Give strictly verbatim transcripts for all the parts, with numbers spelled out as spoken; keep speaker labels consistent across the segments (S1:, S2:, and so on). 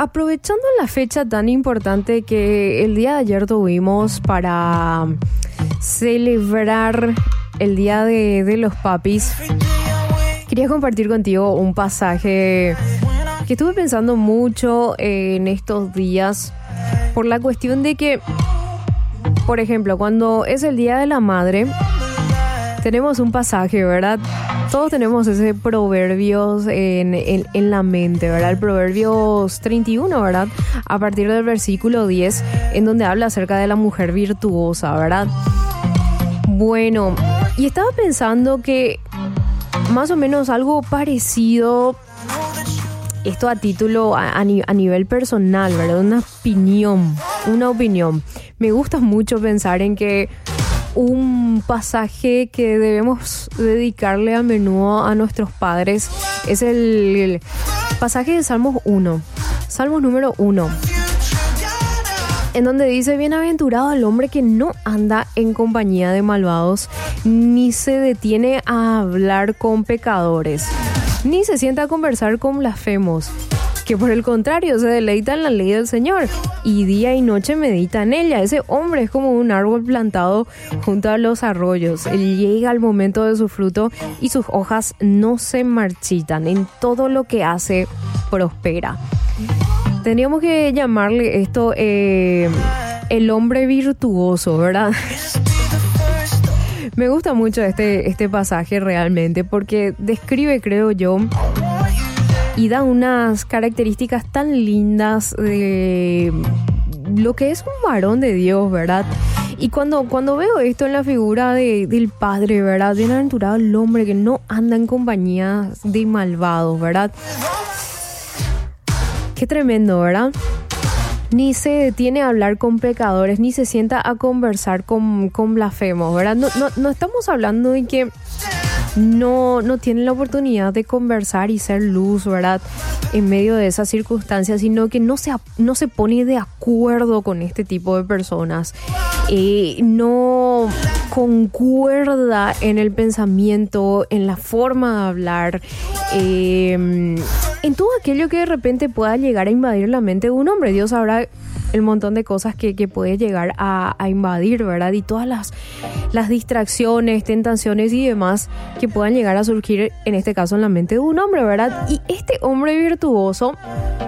S1: aprovechando la fecha tan importante que el día de ayer tuvimos para celebrar el Día de, de los Papis, quería compartir contigo un pasaje que estuve pensando mucho en estos días por la cuestión de que, por ejemplo, cuando es el Día de la Madre, tenemos un pasaje, ¿verdad? Todos tenemos ese Proverbios en, en, en la mente, ¿verdad? El Proverbios treinta y uno, ¿verdad? A partir del versículo diez, en donde habla acerca de la mujer virtuosa, ¿verdad? Bueno, y estaba pensando que más o menos algo parecido, esto a título, a, a, a nivel personal, ¿verdad? Una opinión, una opinión. Me gusta mucho pensar en que un pasaje que debemos dedicarle a menudo a nuestros padres es el, el pasaje de Salmos uno, Salmos número uno, en donde dice: bienaventurado el hombre que no anda en compañía de malvados, ni se detiene a hablar con pecadores, ni se sienta a conversar con blasfemos, que por el contrario se deleita en la ley del Señor y día y noche medita en ella. Ese hombre es como un árbol plantado junto a los arroyos. Él llega al momento de su fruto y sus hojas no se marchitan. En todo lo que hace prospera. Tendríamos que llamarle esto eh, el hombre virtuoso, ¿verdad? Me gusta mucho este, este pasaje realmente porque describe, creo yo, y da unas características tan lindas de lo que es un varón de Dios, ¿verdad? Y cuando, cuando veo esto en la figura de, del padre, ¿verdad? Bienaventurado el hombre que no anda en compañía de malvados, ¿verdad? Qué tremendo, ¿verdad? Ni se detiene a hablar con pecadores, ni se sienta a conversar con, con blasfemos, ¿verdad? No, no, no estamos hablando de que no, no tienen la oportunidad de conversar y ser luz, ¿verdad? En medio de esas circunstancias, sino que no se, no se pone de acuerdo con este tipo de personas. Eh, no concuerda en el pensamiento, en la forma de hablar, eh, en todo aquello que de repente pueda llegar a invadir la mente de un hombre. Dios sabrá el montón de cosas que, que puede llegar a, a invadir, ¿verdad? Y todas las, las distracciones, tentaciones y demás que puedan llegar a surgir, en este caso, en la mente de un hombre, ¿verdad? Y este hombre virtuoso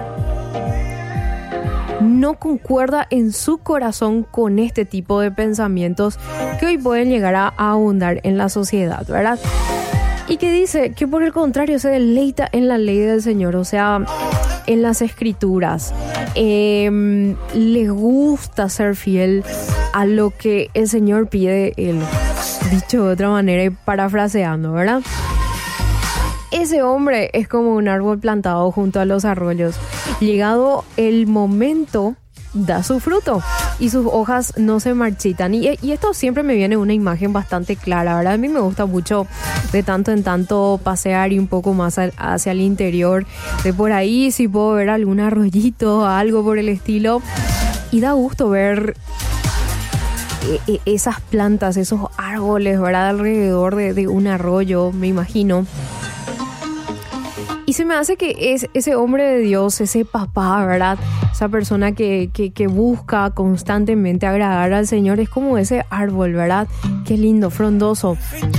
S1: no concuerda en su corazón con este tipo de pensamientos que hoy pueden llegar a, a abundar en la sociedad, ¿verdad? Y que dice que por el contrario se deleita en la ley del Señor, o sea, en las escrituras. Eh, le gusta ser fiel a lo que el Señor pide él. Dicho de otra manera y parafraseando, ¿verdad? Ese hombre es como un árbol plantado junto a los arroyos. Llegado el momento, da su fruto y sus hojas no se marchitan. Y, y esto siempre me viene una imagen bastante clara, ¿verdad? A mí me gusta mucho de tanto en tanto pasear y un poco más al, hacia el interior. De por ahí si puedo ver algún arroyito, algo por el estilo. Y da gusto ver eh, esas plantas, esos árboles, ¿verdad? Alrededor de, de un arroyo, me imagino. Y se me hace que es ese hombre de Dios, ese papá, ¿verdad? Esa persona que, que, que busca constantemente agradar al Señor, es como ese árbol, ¿verdad? Qué lindo, frondoso.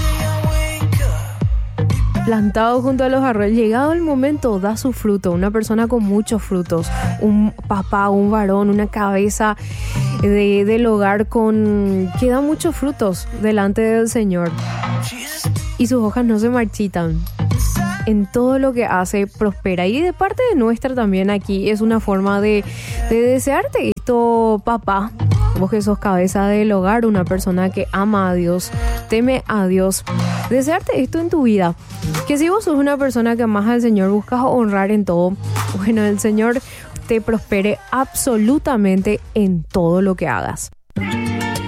S1: Plantado junto a los arroyos, llegado el momento, da su fruto. Una persona con muchos frutos. Un papá, un varón, una cabeza de, del hogar con que da muchos frutos delante del Señor. Y sus hojas no se marchitan. En todo lo que hace prospera. Y de parte de nuestra también aquí es una forma de, de desearte esto, papá. Vos que sos cabeza del hogar, una persona que ama a Dios, teme a Dios. Desearte esto en tu vida. Que si vos sos una persona que amas al Señor, buscas honrar en todo, bueno, el Señor te prospere absolutamente en todo lo que hagas.